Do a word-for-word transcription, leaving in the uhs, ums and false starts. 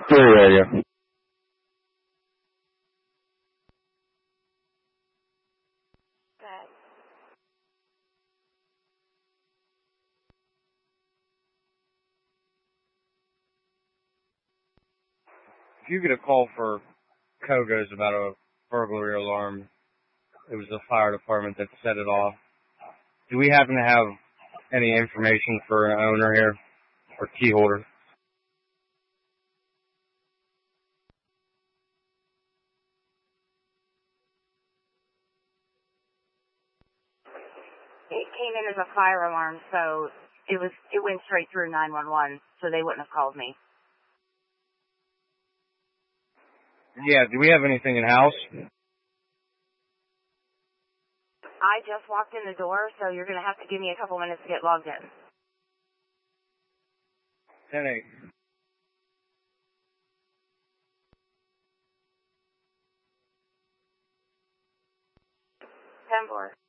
Through radio. If you get a call for Kogo's about a burglary alarm, it was the fire department that set it off. Do we happen to have any information for an owner here or key holder? It came in as a fire alarm, so it was it went straight through nine one one, so they wouldn't have called me. Yeah, do we have anything in house? I just walked in the door, so you're going to have to give me a couple minutes to get logged in. ten eight. ten four.